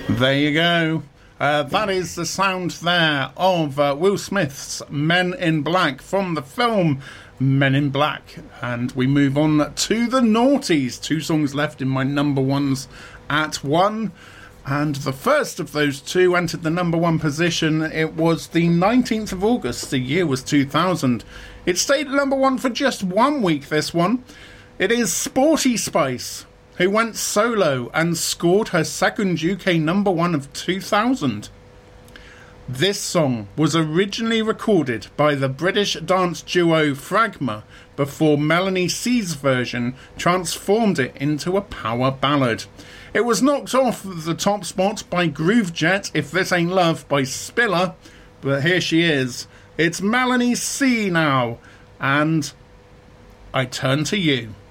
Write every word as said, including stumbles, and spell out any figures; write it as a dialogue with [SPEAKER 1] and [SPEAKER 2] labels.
[SPEAKER 1] There you go. Uh, that is the sound there of uh, Will Smith's Men in Black from the film Men in Black. And we move on to the noughties. Two songs left in my number ones at one. And the first of those two entered the number one position. It was the nineteenth of August. The year was two thousand. It stayed at number one for just one week, this one. It is Sporty Spice, who went solo and scored her second U K number one of two thousand. This song was originally recorded by the British dance duo Fragma before Melanie C's version transformed it into a power ballad. It was knocked off the top spot by Groove Jet, If This Ain't Love by Spiller, but here she is. It's Melanie C now, and I Turn to You.